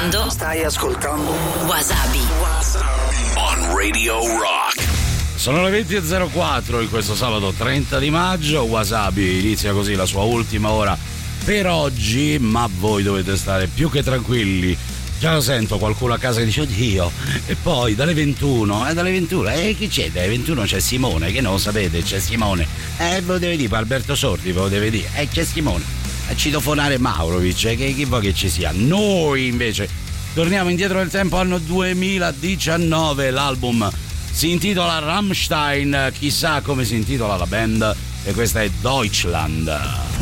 Stai ascoltando Wasabi on Radio Rock. Sono le 20.04 in questo sabato 30 di maggio. Wasabi inizia così la sua ultima ora per oggi, ma voi dovete stare più che tranquilli. Già sento qualcuno a casa che dice oddio, e poi dalle 21 chi c'è? Dalle 21 c'è Simone, che non lo sapete, c'è Simone, ve lo deve dire, Alberto Sordi ve lo deve dire, c'è Simone a citofonare Maurovic, che chi vuoi che ci sia. Noi invece torniamo indietro nel tempo, anno 2019, l'album si intitola Rammstein, chissà come si intitola la band, e questa è Deutschland.